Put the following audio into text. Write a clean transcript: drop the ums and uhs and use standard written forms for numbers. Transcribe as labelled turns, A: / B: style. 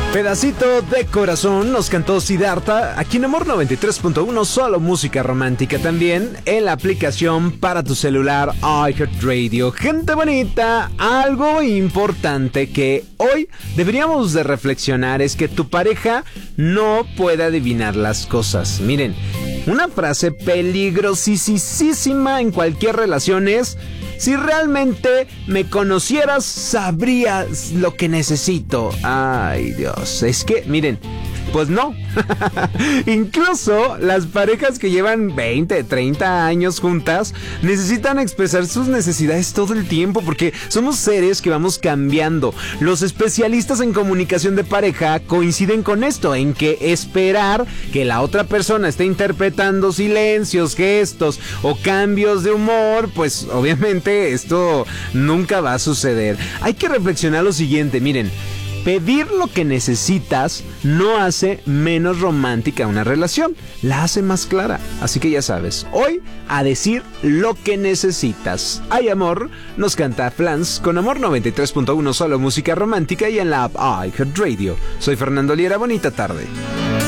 A: Pedacito de corazón nos cantó Siddhartha aquí en Amor 93.1, solo música romántica, también en la aplicación para tu celular iHeartRadio. Gente bonita, algo importante que hoy deberíamos de reflexionar es que tu pareja no puede adivinar las cosas. Miren, una frase peligrosísima en cualquier relación es: si realmente me conocieras, sabrías lo que necesito. Ay, Dios, es que, miren, pues no. Incluso las parejas que llevan 20, 30 años juntas necesitan expresar sus necesidades todo el tiempo, porque somos seres que vamos cambiando. Los especialistas en comunicación de pareja coinciden con esto, en que esperar que la otra persona esté interpretando silencios, gestos o cambios de humor, pues obviamente esto nunca va a suceder. Hay que reflexionar lo siguiente, miren. Pedir lo que necesitas no hace menos romántica una relación, la hace más clara. Así que ya sabes, hoy a decir lo que necesitas. Hay amor, nos canta Flans con Amor 93.1, solo música romántica, y en la app iHeartRadio. Soy Fernando Liera, bonita tarde.